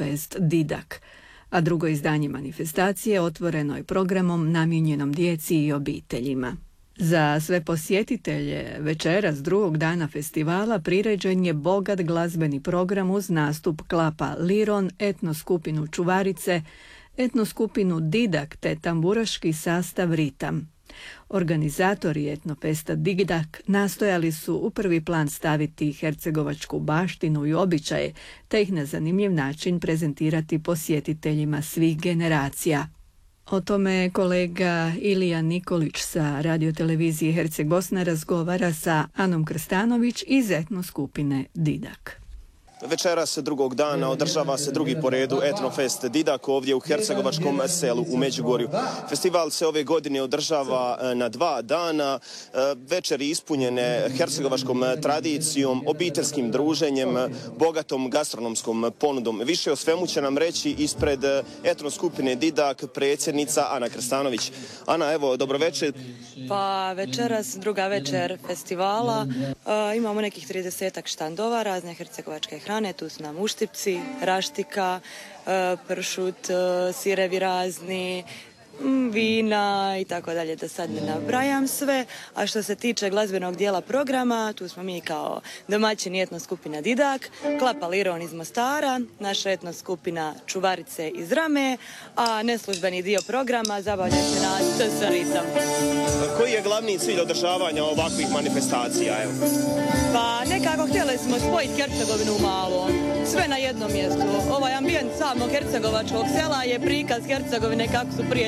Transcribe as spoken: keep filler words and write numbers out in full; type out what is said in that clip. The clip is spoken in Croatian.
Etnofest Didak, a drugo izdanje manifestacije otvoreno je programom namijenjenom djeci i obiteljima. Za sve posjetitelje večeras drugog dana festivala priređen je bogat glazbeni program uz nastup klapa Liron, etno skupinu Čuvarice, etno skupinu Didak te tamburaški sastav Ritam. Organizatori Etnofesta Didak nastojali su u prvi plan staviti hercegovačku baštinu i običaje, te ih na zanimljiv način prezentirati posjetiteljima svih generacija. O tome kolega Ilija Nikolić sa radiotelevizije Herceg Bosna razgovara sa Anom Krstanović iz etno skupine Didak. Večeras drugog dana održava se drugi po redu Etnofest Didak ovdje u hercegovačkom selu u Međugorju. Festival se ove godine održava na dva dana, večeri ispunjene hercegovačkom tradicijom, obiteljskim druženjem, bogatom gastronomskom ponudom. Više o svemu će nam reći ispred etno skupine Didak predsjednica Ana Krstanović. Ana, evo, dobro večer. Pa večeras druga večer festivala, e, imamo nekih tridesetak štandova razne hercegovačke hrane, tu su nam uštipci, raštika, e, pršut, e, sirevi razni, vina i tako dalje, da sad ne nabrajam sve. A što se tiče glazbenog dijela programa, tu smo mi kao domaćini etno skupina Didak, klapa Liron iz Mostara, naša etno skupina Čuvarice iz Rame, a neslužbeni dio programa zabavlja se nas sa Ritam. Koji je glavni cilj održavanja ovakvih manifestacija? Evo? Pa nekako htjeli smo spojiti Hercegovinu u malo, sve na jednom mjestu. Ovaj ambijent samog hercegovačkog sela je prikaz Hercegovine kako su prije